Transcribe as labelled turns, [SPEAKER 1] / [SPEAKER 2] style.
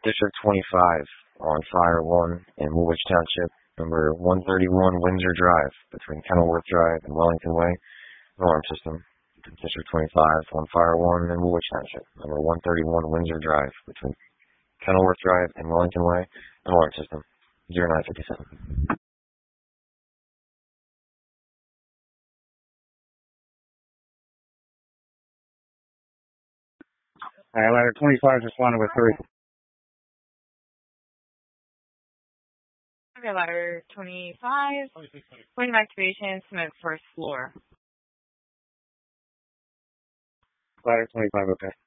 [SPEAKER 1] District 25 on Fire 1 in Woolwich Township, number 131 Windsor Drive, between Kenilworth Drive and Wellington Way. Alarm system. District 25 on Fire 1 in Woolwich Township, number 131 Windsor Drive, between Kenilworth Drive and Wellington Way. Alarm system. 0957.
[SPEAKER 2] Alright, ladder 25 responded with 3.
[SPEAKER 3] Okay, ladder 25. Point of activation, smoke first floor.
[SPEAKER 2] Ladder 25, okay.